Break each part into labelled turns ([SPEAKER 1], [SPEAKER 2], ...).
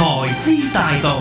[SPEAKER 1] 財資大道，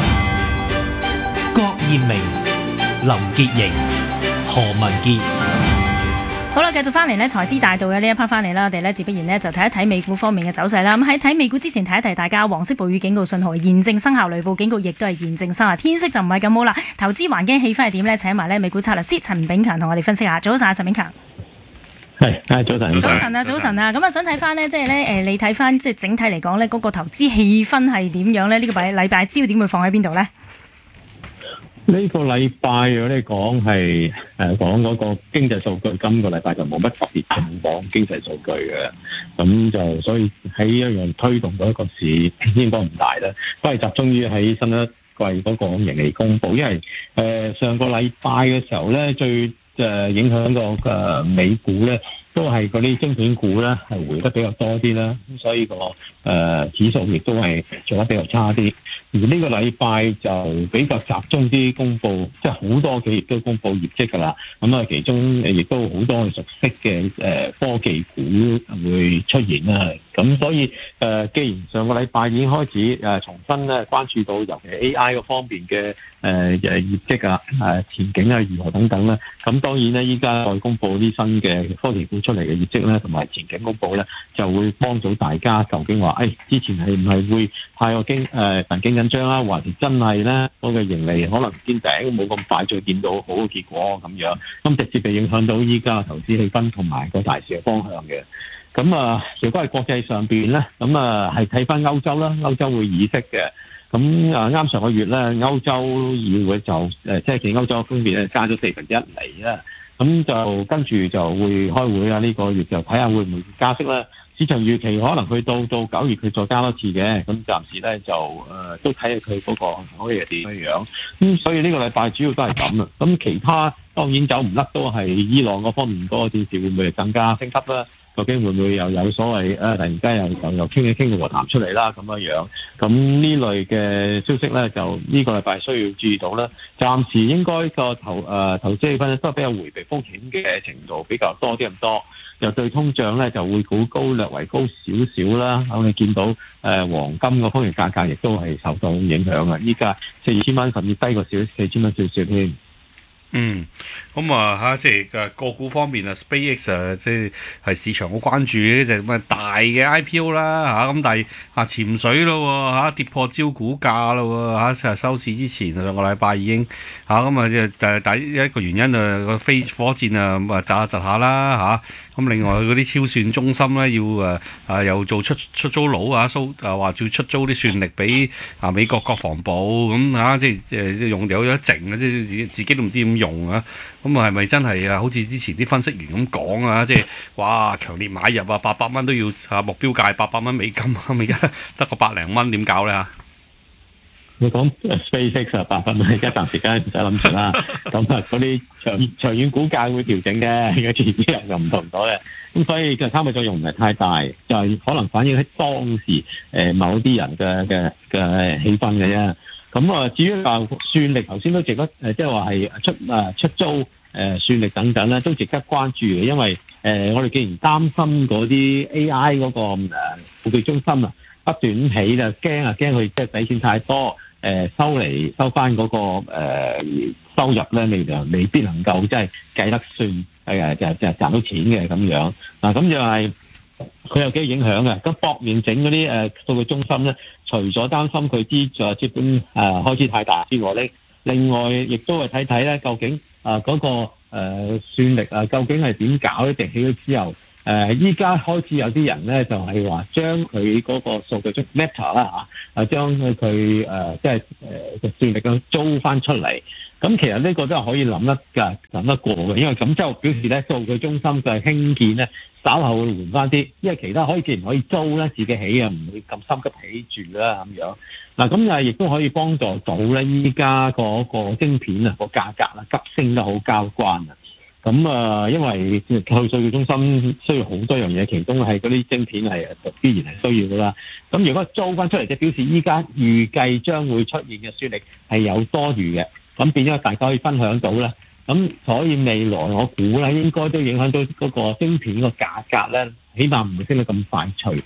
[SPEAKER 1] 郭艷明、林潔瑩、何文傑。
[SPEAKER 2] 好啦，繼續翻嚟呢財資大道嘅呢一 part 翻嚟啦，我哋呢自不然呢就睇一睇美股方面嘅走勢啦。咁喺睇美股之前提一提大家，黃色暴雨警告信號現正生效，雷暴警告亦都係現正生效，天色就唔係咁好啦。投資環境氣氛係點呢？請埋呢美股策略師陳炳強同我哋分析下。早晨，陳炳強。
[SPEAKER 3] 係，早晨。
[SPEAKER 2] 早晨啊，早晨啊。咁啊，想睇翻呢，即係呢，你睇翻即係整體嚟講呢，嗰個投資氣氛係點樣呢？呢個禮拜焦點會放喺邊度呢？
[SPEAKER 3] 呢個禮拜我哋講係講嗰個經濟數據，今個禮拜就冇乜特別情況經濟數據嘅，咁就所以喺一樣推動到一個市應該唔大啦，都係集中於喺新一季嗰個盈利公佈，因為上個禮拜嘅時候咧，最影響個美股咧，都係嗰啲晶片股咧係回得比較多啲啦，咁所以個指數亦都係做得比較差啲。而呢個禮拜就比較集中啲公佈，即係好多企業都公佈業績㗎啦。咁啊，其中亦都好多熟悉嘅科技股會出現啦。咁所以既然上個禮拜已經開始重新咧關注到，尤其係 AI 嗰方面嘅業績啊、前景啊如何等等咧，咁當然咧依家再公佈啲新嘅科技股出嚟嘅業績咧，同埋前景公佈咧，就會幫到大家究竟話，之前係唔係會太過神經緊張啦，還是真係咧嗰個盈利可能見頂，冇咁快再見到好嘅結果咁樣，咁直接就影響到依家投資氣氛同埋個大市嘅方向嘅。咁啊，如果係國際上邊咧，咁啊係睇翻歐洲啦，歐洲會議息嘅。咁啱上個月咧，歐洲議會就即係見歐洲方面咧加咗1/4厘啦。咁就跟住就會開會啊！呢個月就睇下會唔會加息啦。市場預期可能去到9月佢再加多次嘅。咁暫時咧就都睇下佢嗰個可以係點樣。咁所以呢個禮拜主要都係咁啦。咁其他當然走唔甩都係伊朗嗰方面嗰個戰事會唔會更加升級啦？究竟會唔會又有所謂突然間又傾一傾個和談出嚟啦咁樣？咁呢類嘅消息咧，就呢個禮拜需要注意到啦。暫時應該個投資氣氛都係比較迴避風險嘅程度比較多啲咁多，又對通脹咧就會估高略為高少少啦。我哋見到黃金個方面價格亦都係受到影響啊！依家4000蚊甚至低過4000蚊少少添。
[SPEAKER 4] 咁啊即係個股方面啊 ，SpaceX 即係市場好關注嘅就咁大嘅 IPO 啦咁但係潛水咯跌破招股價咯收市之前上個禮拜已經第一個原因個飛火箭窒下啦咁另外嗰啲超算中心咧要又做出租佬話要出租啲算力俾美國國防部咁即係用有咗剩即係自己都唔知點用啊！咁係咪真係好似之前啲分析員咁講啊？即係哇，強烈買入800蚊都要目標價800蚊美金而家得個百零蚊，點搞咧？
[SPEAKER 3] 你講 SpaceX 800蚊，而家暫時梗係唔使諗住啦。咁嗰啲長遠股價會調整嘅，而家之後就唔同咗嘅。咁所以嘅參與作用唔係太大，就係可能反映喺當時某啲人嘅氣氛嘅啫。咁至於算力，頭先都值得即係話係出租算力等等咧，都值得關注嘅。因為我哋既然擔心嗰啲 AI 嗰個數據中心不斷起就驚佢即係使錢太多，收翻嗰個收入咧，未必能夠即係計得算就賺到錢嘅咁樣。咁就係佢有幾個影響嘅。咁搏命整嗰啲數據中心咧，除咗擔心佢資本開支太大之外咧，另外亦都係睇咧究竟嗰個算力究竟係點搞咧？定起咗之後依家開始有啲人咧就係話將佢嗰個數據中 Meta 啦將佢即係算力租翻出嚟。咁其實呢個都係可以諗得過嘅，因為咁就表示咧數據中心嘅興建咧稍後會緩翻啲，因為其他既然可以租咧，自己起唔會咁心急起住啦咁樣。咁亦都可以幫助到咧依家嗰個晶片個價格急升得好交關啊！咁因為去數據中心需要好多樣嘢，其中係嗰啲晶片係必然係需要噶啦。咁如果租翻出嚟，就表示依家預計將會出現嘅算力係有多餘嘅。咁變咗大家可以分享到咧，咁所以未來我估咧應該都影響到嗰個晶片個價格咧，起碼唔會升得咁快脆。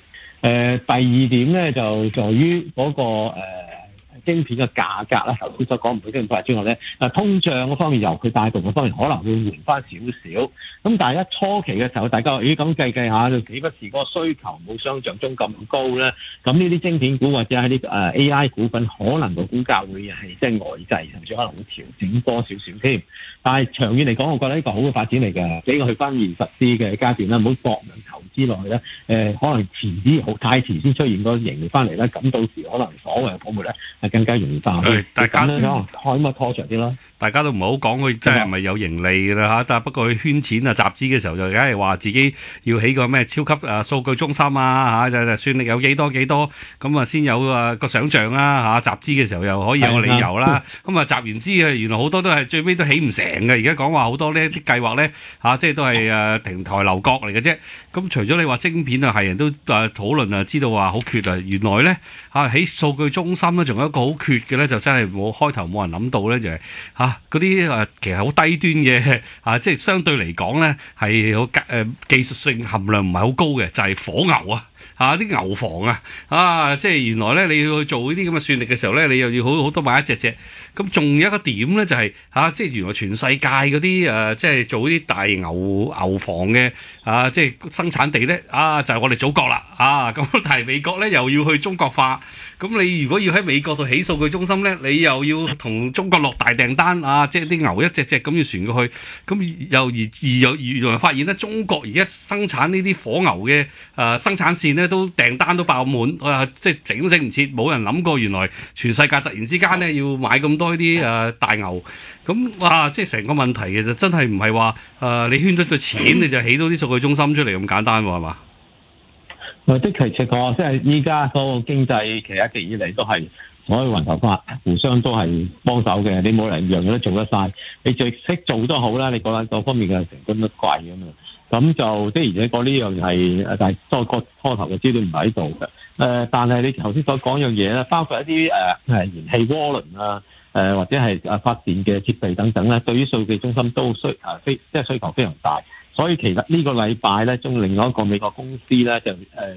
[SPEAKER 3] 第二點咧就在於嗰個晶片嘅價格啦，頭先所講唔會晶片之外咧，通脹嗰方面由佢帶動嗰方面可能會緩翻少少。咁但係一初期嘅時候，大家話咦咁計下，就幾不時嗰個需求冇想像中咁高咧。咁呢啲晶片股或者係啲AI 股份，可能個股價會係即係呆滯，甚至可能會調整多少少添。但係長遠嚟講，我覺得呢個好嘅發展嚟嘅，呢個去翻現實啲嘅階段啦，唔好搏命投資落去咧。可能遲啲太遲先出現個盈利翻嚟咧，咁到時可能所謂嘅泡沫咧係更加容易爆。
[SPEAKER 4] 大家
[SPEAKER 3] 咧可能拖長啲咯。
[SPEAKER 4] 大家都唔好講佢真係咪有盈利㗎啦嚇，但係不過佢圈錢啊集資嘅時候就梗係話自己要起個咩超級數據中心啊嚇，就算力有幾多咁啊先有個想像啦嚇，集資嘅時候又可以有個理由啦。咁啊集完資啊，原來好多都係最尾都起唔成嘅。而家講話好多呢啲計劃咧嚇，即係都係亭台樓閣嚟嘅啫。咁除咗你話晶片啊，係人都討論啊，知道話好缺啊。原來咧嚇喺數據中心咧，仲有一個好缺嘅咧，就真係開頭冇人諗到咧，就係嚇。嗰啲其實好低端嘅即係相對嚟講咧係好技術性含量唔係好高嘅，就係火牛啲牛房即係原來咧你要去做呢啲咁嘅算力嘅時候咧，你又要好多買一隻。咁仲有一個點咧就係即係原來全世界嗰啲即係做啲大牛房嘅即係生產地咧就係我哋祖國啦咁但係美國咧又要去中國化。咁你如果要喺美國度起數據中心咧，你又要同中國落大訂單即係啲牛一隻隻咁要傳過去。咁又原來發現咧，中國而家生產呢啲火牛嘅生產線咧，都訂單都爆滿，即係整都整唔切。冇人諗過原來全世界突然之間咧要買咁多呢啲大牛。咁即係成個問題其實真係唔係話你圈咗對錢你就起到啲數據中心出嚟咁簡單喎，係嘛？
[SPEAKER 3] 的確即係依家嗰個經濟其實一直以嚟都係所有雲頭髮互相都係幫手嘅，你冇人樣樣都做得晒，你最識做都好啦，你覺得各方面嘅成本都貴㗎嘛，咁就即係而且講呢樣係但係多個初頭嘅資料唔喺度嘅，但係你頭先所講樣嘢咧，包括一啲燃氣渦輪或者係發電嘅設備等等咧，對於數據中心都即係需求非常大。所以其實呢個禮拜咧，仲另外一個美國公司咧就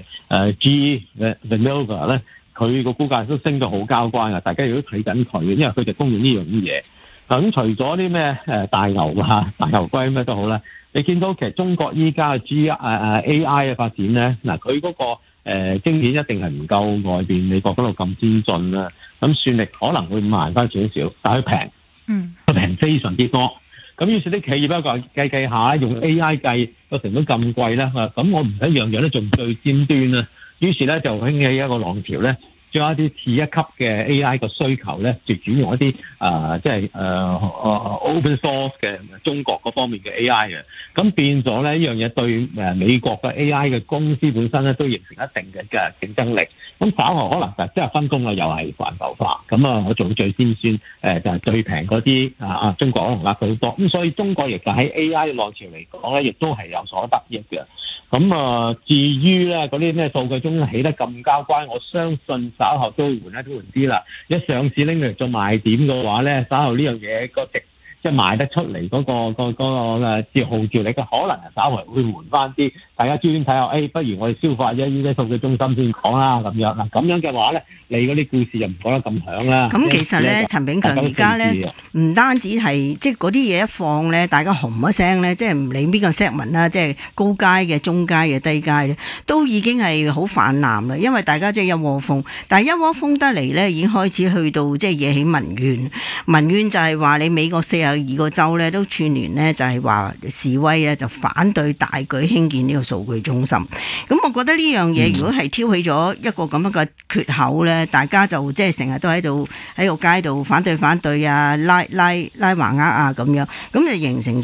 [SPEAKER 3] GE Vernova 咧，佢個股價都升到好交關啊！大家如果睇緊佢嘅，因為佢就供應呢樣嘢。咁除咗啲咩大牛大牛龜咩都好啦，你見到其實中國依家嘅AI 嘅發展咧，嗱佢嗰個晶片一定係唔夠外邊美國嗰度咁先進啦。咁算力可能會慢翻少少，但係佢平非常之多。咁於是啲企業計下，用 AI 計個成本咁貴啦，咁我唔使樣樣都做最尖端啦。於是咧就興起一個浪潮咧，將一啲次一級嘅 AI 個需求咧，就轉用一啲即係open source 嘅中國嗰方面嘅 AI 嘅。咁變咗咧，呢樣嘢對美國嘅 AI 嘅公司本身咧都形成一定嘅競爭力。咁稍後可能就即係分工啦，又係環球化。咁我做最先算就係最平嗰啲中國可能呃到好多。咁所以中國亦就喺 AI 浪潮嚟講咧，亦都係有所得益嘅。咁至於咧嗰啲咩數據中起得咁交關，我相信稍後都會換啲啦。一上市拎嚟做賣點嘅話咧，稍後呢樣嘢個值即係賣得出嚟嗰個號召力嘅可能係稍微會換翻啲。大家焦點睇下，不如我哋消化一啲數據中心先講啦，咁樣嗱，咁樣嘅話咧，你嗰啲故事就唔講得咁響啦。
[SPEAKER 5] 咁其實咧，陳炳強而家咧唔單止係即係嗰啲嘢一放咧，大家紅一聲咧，即係唔理邊個 segment 啦，即係高階嘅、中階嘅、低階咧，都已經係好泛濫啦。因為大家即係一窩蜂，但係一窩蜂得嚟咧，已經開始去到即係惹起民怨。民怨就係話你美國42個州咧都串聯咧，就係話示威咧，就反對大舉興建呢個數據中心。咁我覺得呢樣嘢如果係挑起咗一個咁樣嘅缺口咧，大家就即係成日都喺個街度反對啊，拉橫額啊咁樣，咁就形成